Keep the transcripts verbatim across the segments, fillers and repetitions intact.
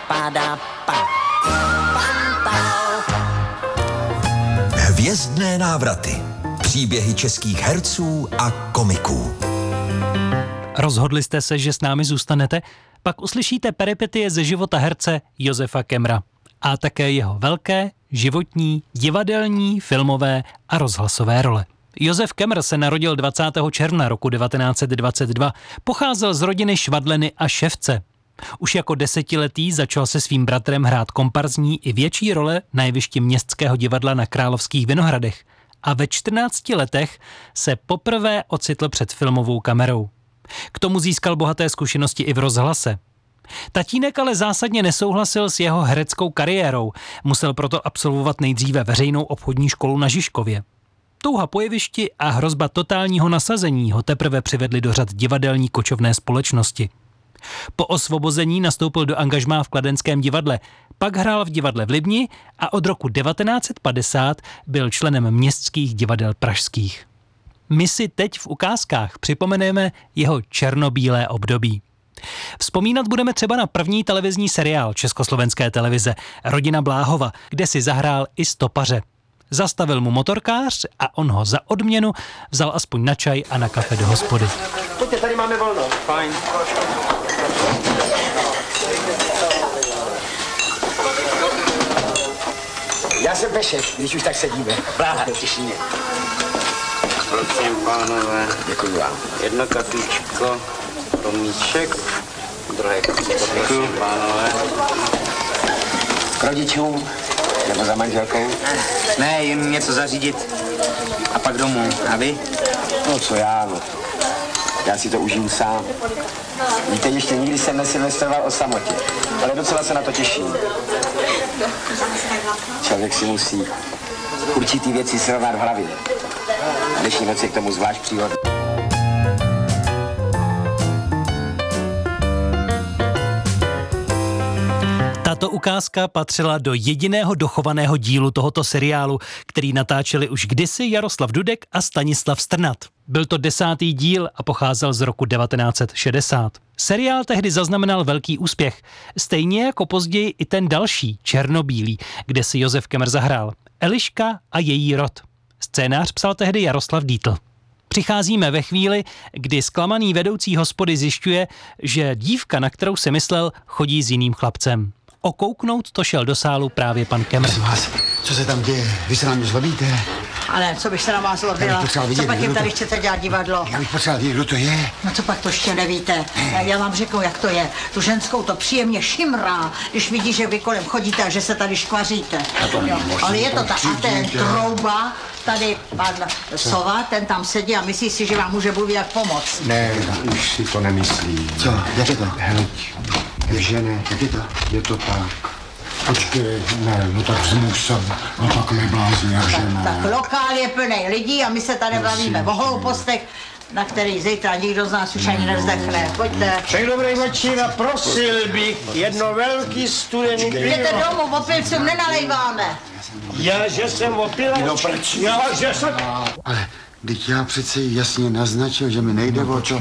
pada pa. Hvězdné návraty. Příběhy českých herců a komiků. Rozhodli jste se, že s námi zůstanete? Pak uslyšíte peripetie ze života herce Josefa Kemmera. A také jeho velké, životní, divadelní, filmové a rozhlasové role. Josef Kemmer se narodil dvacátého června roku devatenáct set dvacet dva. Pocházel z rodiny Švadleny a Ševce. Už jako desetiletý začal se svým bratrem hrát komparzní i větší role na jevišti Městského divadla na Královských Vinohradech. A ve čtrnácti letech se poprvé ocitl před filmovou kamerou. K tomu získal bohaté zkušenosti i v rozhlase. Tatínek ale zásadně nesouhlasil s jeho hereckou kariérou. Musel proto absolvovat nejdříve veřejnou obchodní školu na Žižkově. Touha po jevišti a hrozba totálního nasazení ho teprve přivedli do řad divadelní kočovné společnosti. Po osvobození nastoupil do angažmá v Kladenském divadle, pak hrál v divadle v Libni a od roku devatenáct set padesát byl členem Městských divadel pražských. My si teď v ukázkách připomeneme jeho černobílé období. Vzpomínat budeme třeba na první televizní seriál Československé televize Rodina Bláhova, kde si zahrál i stopaře. Zastavil mu motorkář a on ho za odměnu vzal aspoň na čaj a na kafe do hospody. Pojďte, tady máme volno. Fajn. Já jsem Pešek, když už tak sedíme. Bláha, těší mě. Prosím, pánové. Děkuji vám. Jedno kafíčko, pomíček, druhé kafíčko, prosím, pánové. K rodičům? Nebo za manželkou? Ne, jen něco zařídit a pak domů. A vy? No co já, no. Já si to užiju sám. Víte, ještě nikdy jsem nesilvestroval o samotě, ale docela se na to těším. Člověk si musí určitý věci srovnat v hlavě. Dnešní noc je k tomu zvlášť příhodný. Tato ukázka patřila do jediného dochovaného dílu tohoto seriálu, který natáčeli už kdysi Jaroslav Dudek a Stanislav Strnad. Byl to desátý díl a pocházel z roku devatenáct set šedesát. Seriál tehdy zaznamenal velký úspěch, stejně jako později i ten další, Černobílý, kde si Josef Kemmer zahrál. Eliška a její rod. Scénář psal tehdy Jaroslav Dítl. Přicházíme ve chvíli, kdy zklamaný vedoucí hospody zjišťuje, že dívka, na kterou se myslel, chodí s jiným chlapcem. Okouknout to šel do sálu právě pan Kemmer. Vás, co se tam děje? Vy se na mě zlobíte? Ale co bych se na vás zlobila? Vidět, co pak jim tady to... chcete dělat divadlo? Já bych potřeboval vědět, kdo to je. No co pak to ještě nevíte? Já vám řeknu, jak to je. Tu ženskou to příjemně šimrá, když vidí, že vy kolem chodíte a že se tady škvaříte. Jo, ale je to tak. A ten trouba, tady pan Sova, ten tam sedí a myslí si, že vám může Bůh jak pomoct. Ne, už si to nemyslí. Co? Jak je to? Hleď, žene, jak je to? Je to tak. Počkej, ne, no tak zmusel, no tak neblázni, jak žena. Tak, tak lokál je plný lidí a my se tady bavíme o hloupostech, na který zítra nikdo z nás už ani nevzdechne. Pojďte. Však dobrý večer a prosil bych jedno velký studený pivo. Jdete domů, opilcům nenalejváme. Já, že jsem opilec? No proč? Já, že jsem... Ale teď já přece jasně naznačil, že mi nejde o to.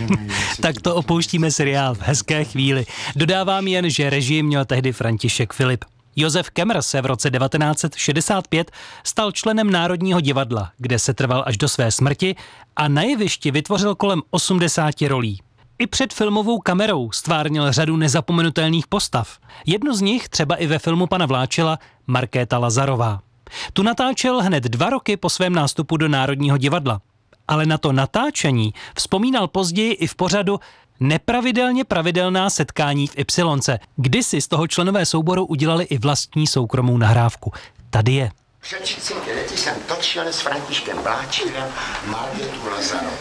Tak to opouštíme seriál v hezké chvíli. Dodávám jen, že režii měl tehdy František Filip. Josef Kemmer se v roce devatenáct set šedesát pět stal členem Národního divadla, kde se trval až do své smrti a na jevišti vytvořil kolem osmdesáti rolí. I před filmovou kamerou stvárnil řadu nezapomenutelných postav. Jednu z nich třeba i ve filmu pana Vláčela Markéta Lazarová. Tu natáčel hned dva roky po svém nástupu do Národního divadla. Ale na to natáčení vzpomínal později i v pořadu Nepravidelně pravidelná setkání v Ypsilonce. Kdysi z toho členové souboru udělali i vlastní soukromou nahrávku. Tady je. Před třiceti lety jsem točil s Františkem Vláčilem Markétu Lazarovou.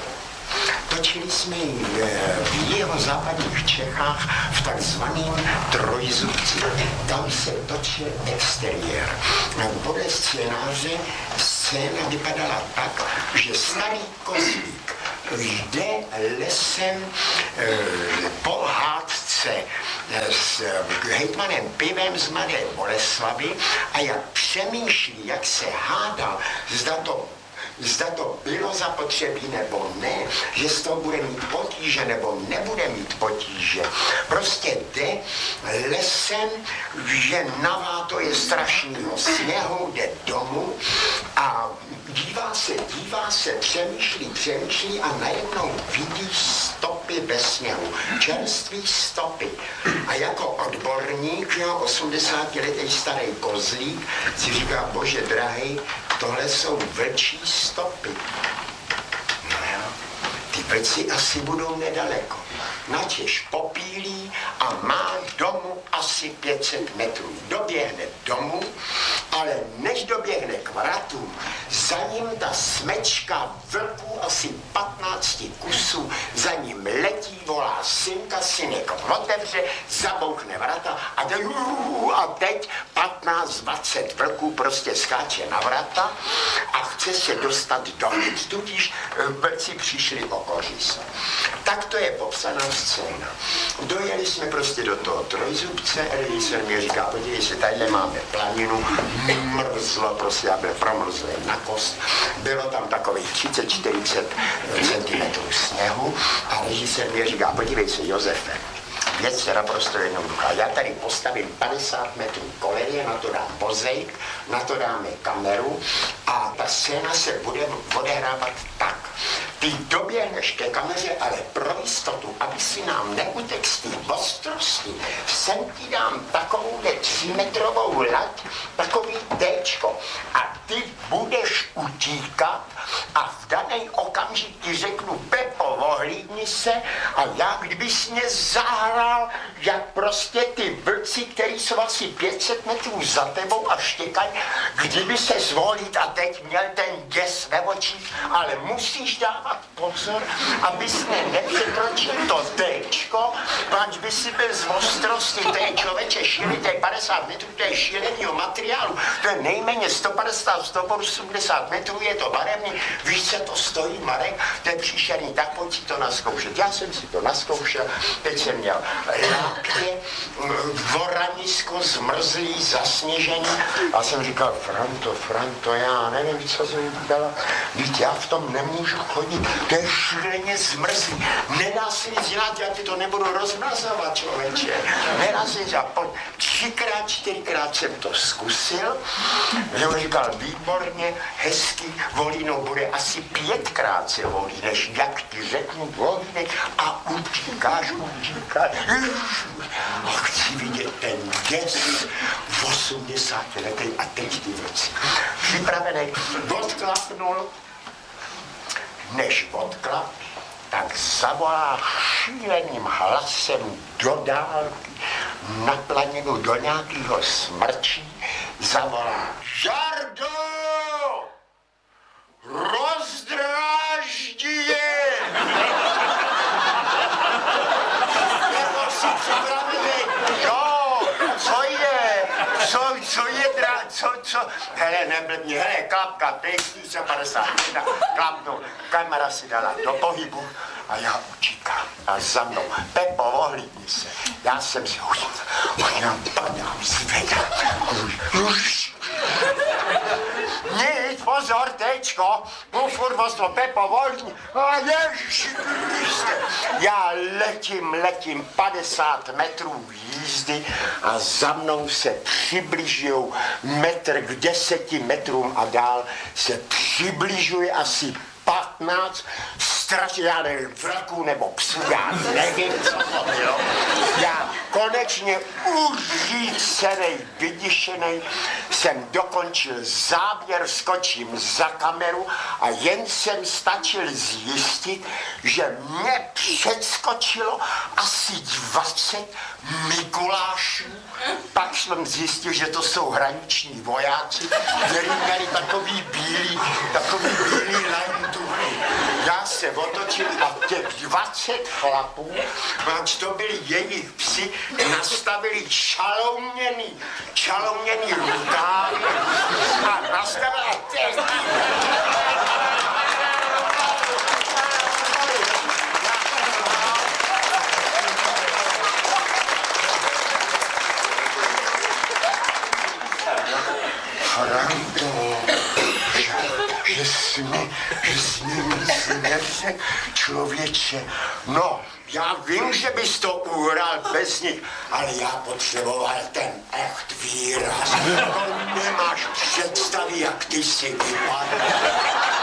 Točili jsme ji v jeho západních Čechách v takzvaném Trojzubci. Tam se točil exteriér. Podle scénáře scéna vypadala tak, že starý kozlík jde lesem e, po hádce s hejtmanem Pivem z Mladé Boleslavy a jak přemýšlí, jak se hádá, zda to zda to bylo zapotřebí nebo ne, že z toho bude mít potíže nebo nebude mít potíže. Prostě jde lesem, že naváto je strašného sněhu, jde domů a dívá se, dívá se, přemýšlí, přemýšlí a najednou vidí stopy ve sněhu, čerství stopy. A jako odborník, jo, osmdesátiletý starý kozlík, si říká, bože drahý, tohle jsou vlčí stopy. No jo, ty vlci asi budou nedaleko. Načež popílí a má domů asi pět set metrů. Doběhne domů, ale než doběhne k vratům, za ním ta smečka vlků asi patnácti kusů, za ním letí, volá synka, synek otevře, zabouchne vrata a teď, a teď patnáct dvacet vlků prostě skáče na vrata a chce se dostat dovnitř, tudíž vlci přišli o kořist. Tak to je popsaná scéna. Dojeli jsme prostě do toho trojzubce, režisér mi říká, podívej se, tadyhle máme planinu, mrzlo, prostě já byl promrzlý na kost, bylo tam takových třicet čtyřicet centimetrů sněhu a režisér mi říká, podívej se, Josefe, věc je naprosto jednoduchá. Já tady postavím padesát metrů koleje, na to dám vozejk, na to dáme kameru a ta scéna se bude odehrávat tak. Ty doběhneš ke kameře, ale pro jistotu, aby si nám neutek z té ostrosti, sem ti dám takovouhle třímetrovou lať, takový téčko a ty budeš utíkat a v daný okamžik ti řeknu, Pepo, ohlídni se a já, kdybys mě zahrál, jak prostě ty vlci, který jsou asi pět set metrů za tebou a štěkají, kdyby se zvolit a teď měl ten děs ve očích, ale musíš dávat pozor, abys mě nepřekročil to téčko, pač by si byl z ostrosti, to je člověče šílený, to je padesát metrů, to je šílenýho materiálu, to je nejméně sto padesát až sto osmdesát metrů, je to barevný, víš, co to stojí, Marek, to je příšerný, tak pojď si to naskoušet. Já jsem si to naskoušel, teď jsem měl lápě, voranisko, zmrzlý, zasněžený a jsem říkal, Franto, Franto, já nevím, co jsem říkala, víc, já v tom nemůžu chodit, to je šíleně zmrzlý, nedá se nic dělat, já ti to nebudu rozmrazovat, člověče, nedá se nic dělat, třikrát, čtyřikrát jsem to zkusil, že on říkal, výborně, hezky, volíno bude asi pětkrát se volí, než jak ti řeknu volínek a utíkáš, utíkáš, a chci vidět ten děs osmdesáti letý a teď ty vlci. Připravený, odklapnul, než odklap, tak zavolá šíleným hlasem do dálky na planinu do nějakého smrčí, zavolá Žardo! Rozdráždí je! Jako si připravený, jo, co je, co, co je, drá, co, co, hele, neblbni, hele, klapka, pěkný se padesát jedna, klapnu, kamera si dala do pohybu a já utíkám a za mnou, Pepo, ohlídni se, já jsem si už, už nám padám, zvedám, už, už, nic, pozor, tečko, mu furt vostro, Pepo, volí, a ježiši Kriste. Já letím, letím padesát metrů jízdy a za mnou se přibližují metr k deseti metrům a dál se přibližuje asi patnáct strašně, já nevím, vraků nebo psů, já nevím, co to bylo. Já konečně uřícenej, vyděšenej jsem dokončil záběr, skočím za kameru a jen jsem stačil zjistit, že mě předskočilo asi dvacet Mikulášů. Pak jsem zjistil, že to jsou hraniční vojáci, kteří měli takový bílý, takový bílý lantuchy. Já se otočil a těch dvacet chlapů, ač to byli jejich psi, nastavili čalouněný, čalouněný rukávy a nastavila těch... Franto, že že jsi mi, že jsi mi nic neřekl, člověče. No, já vím, že bys to uhrál bez nich, ale já potřeboval ten echt výraz. To nemáš představy, jak ty si vypadl.